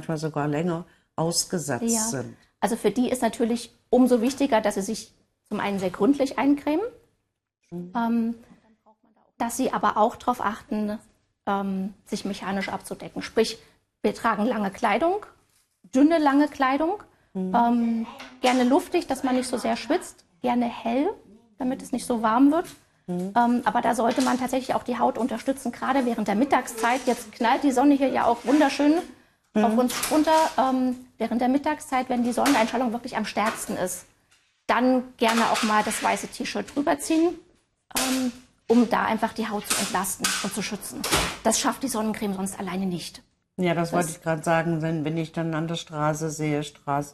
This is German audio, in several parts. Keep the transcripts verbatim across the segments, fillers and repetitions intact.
manchmal sogar länger ausgesetzt Ja. sind. Also für die ist natürlich umso wichtiger, dass sie sich zum einen sehr gründlich eincremen, mhm. ähm, dass sie aber auch darauf achten, ähm, sich mechanisch abzudecken. Sprich, wir tragen lange Kleidung, dünne, lange Kleidung, mhm. ähm, gerne luftig, dass man nicht so sehr schwitzt, gerne hell, damit es nicht so warm wird. Mhm. Ähm, aber da sollte man tatsächlich auch die Haut unterstützen, gerade während der Mittagszeit. Jetzt knallt die Sonne hier ja auch wunderschön mhm. auf uns runter. Ähm, während der Mittagszeit, wenn die Sonneneinstrahlung wirklich am stärksten ist, dann gerne auch mal das weiße T-Shirt drüber ziehen, ähm, um da einfach die Haut zu entlasten und zu schützen. Das schafft die Sonnencreme sonst alleine nicht. Ja, das, das wollte ich gerade sagen, wenn, wenn ich dann an der Straße sehe,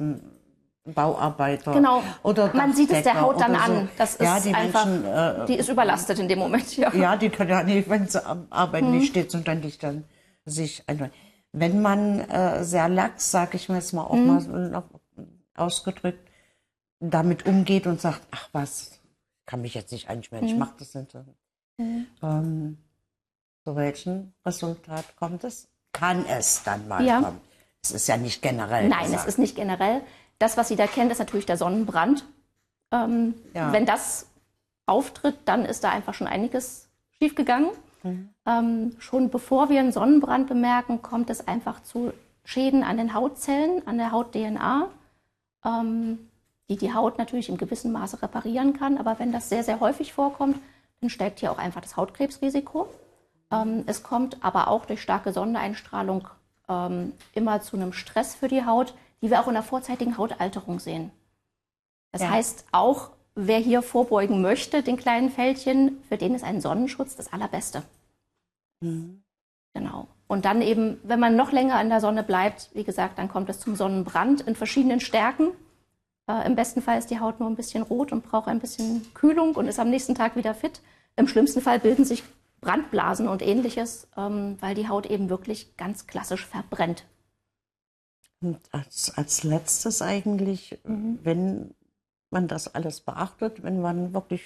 Straßenbauarbeiter. Genau, oder man sieht es der Haut dann so. an. Das ist ja, die einfach, Menschen, äh, die ist überlastet in dem Moment. Ja, ja die können ja nicht, wenn sie am Arbeiten mhm. nicht steht, sondern nicht dann sich einfach. Wenn man äh, sehr lax, sage ich mir jetzt mal auch mhm. mal ausgedrückt, damit umgeht und sagt, ach was, kann mich jetzt nicht einschmieren, mhm. ich mache das nicht. Mhm. Ähm, zu welchem Resultat kommt es? Kann es dann mal ja. kommen? Es ist ja nicht generell. Nein, gesagt. Es ist nicht generell. Das, was Sie da kennen, ist natürlich der Sonnenbrand. Ähm, ja. Wenn das auftritt, dann ist da einfach schon einiges schiefgegangen. Mhm. Ähm, schon bevor wir einen Sonnenbrand bemerken, kommt es einfach zu Schäden an den Hautzellen, an der Haut-D N A, ähm, die die Haut natürlich im gewissen Maße reparieren kann. Aber wenn das sehr, sehr häufig vorkommt, dann steigt hier auch einfach das Hautkrebsrisiko. Ähm, es kommt aber auch durch starke Sonneneinstrahlung ähm, immer zu einem Stress für die Haut, die wir auch in der vorzeitigen Hautalterung sehen. Das ja. heißt, auch wer hier vorbeugen möchte, den kleinen Fältchen, für den ist ein Sonnenschutz das Allerbeste. Mhm. Genau. Und dann eben, wenn man noch länger in der Sonne bleibt, wie gesagt, dann kommt es zum Sonnenbrand in verschiedenen Stärken. Äh, im besten Fall ist die Haut nur ein bisschen rot und braucht ein bisschen Kühlung und ist am nächsten Tag wieder fit. Im schlimmsten Fall bilden sich Brandblasen und Ähnliches, ähm, weil die Haut eben wirklich ganz klassisch verbrennt. Und als, als letztes eigentlich, mhm. wenn man das alles beachtet, wenn man wirklich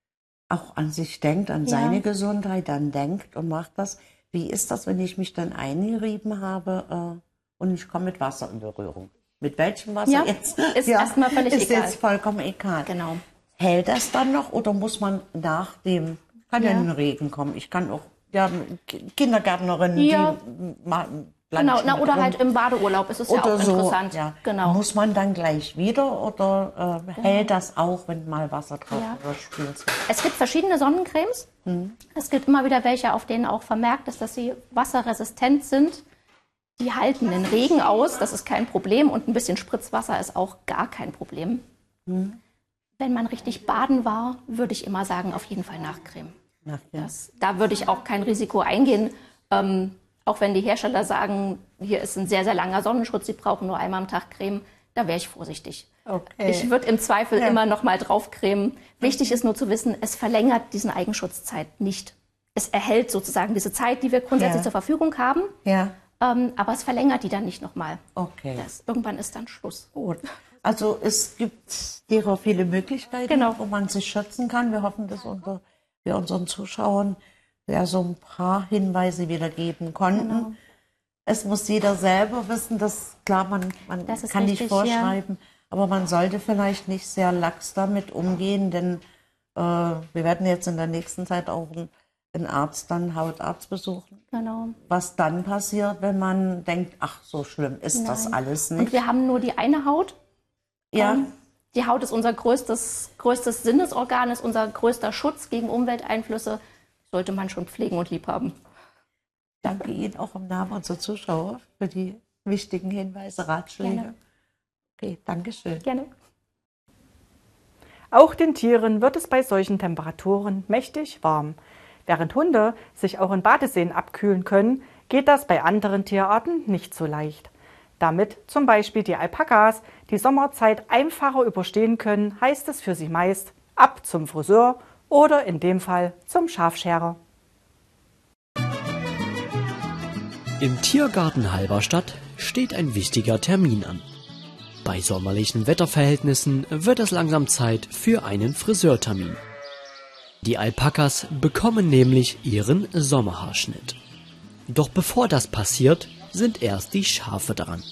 auch an sich denkt, an ja. seine Gesundheit, dann denkt und macht das. Wie ist das, wenn ich mich dann eingerieben habe äh, und ich komme mit Wasser in Berührung? Mit welchem Wasser ja, jetzt? Ist ja, erstmal völlig ist egal. Ist jetzt vollkommen egal. Genau. Hält das dann noch oder muss man nach dem, kann ja in den Regen kommen, ich kann auch, ja, Kindergärtnerinnen, ja. die machen, genau, na, oder halt im Badeurlaub ist es ja auch so, interessant. Ja. Genau. Muss man dann gleich wieder oder äh, genau. hält das auch, wenn mal Wasser drauf ja. überspült? Es gibt verschiedene Sonnencremes. Mhm. Es gibt immer wieder welche, auf denen auch vermerkt ist, dass sie wasserresistent sind. Die halten den Regen aus, das ist kein Problem. Und ein bisschen Spritzwasser ist auch gar kein Problem. Mhm. Wenn man richtig baden war, würde ich immer sagen, auf jeden Fall nachcremen. Das, da würde ich auch kein Risiko eingehen. Ähm, auch wenn die Hersteller sagen, hier ist ein sehr, sehr langer Sonnenschutz, Sie brauchen nur einmal am Tag Creme, da wäre ich vorsichtig. Okay. Ich würde im Zweifel ja. immer noch mal drauf cremen. Wichtig ist nur zu wissen, es verlängert diesen Eigenschutzzeit nicht. Es erhält sozusagen diese Zeit, die wir grundsätzlich ja. zur Verfügung haben, ja. ähm, aber es verlängert die dann nicht noch mal. Okay. Das, irgendwann ist dann Schluss. Gut. Also es gibt derer viele Möglichkeiten, genau. wo man sich schützen kann. Wir hoffen, dass unser, wir unseren Zuschauern ja so ein paar Hinweise wiedergeben konnten. Genau. Es muss jeder selber wissen, dass klar, man, man kann richtig, nicht vorschreiben, ja. aber man sollte vielleicht nicht sehr lax damit umgehen, denn äh, wir werden jetzt in der nächsten Zeit auch einen, einen Arzt, dann Hautarzt besuchen. Genau. Was dann passiert, wenn man denkt, ach, so schlimm ist Nein. das alles nicht. Und wir haben nur die eine Haut. Ja. Ähm, die Haut ist unser größtes, größtes Sinnesorgan, ist unser größter Schutz gegen Umwelteinflüsse. Sollte man schon pflegen und lieb haben. Danke Ihnen auch im Namen unserer Zuschauer für die wichtigen Hinweise, Ratschläge. Gerne. Okay, danke schön. Gerne. Auch den Tieren wird es bei solchen Temperaturen mächtig warm. Während Hunde sich auch in Badeseen abkühlen können, geht das bei anderen Tierarten nicht so leicht. Damit zum Beispiel die Alpakas die Sommerzeit einfacher überstehen können, heißt es für sie meist ab zum Friseur oder in dem Fall zum Schafscherer. Im Tiergarten Halberstadt steht ein wichtiger Termin an. Bei sommerlichen Wetterverhältnissen wird es langsam Zeit für einen Friseurtermin. Die Alpakas bekommen nämlich ihren Sommerhaarschnitt. Doch bevor das passiert, sind erst die Schafe dran.